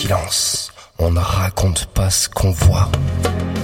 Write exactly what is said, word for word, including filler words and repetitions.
silence, on ne raconte pas ce qu'on voit.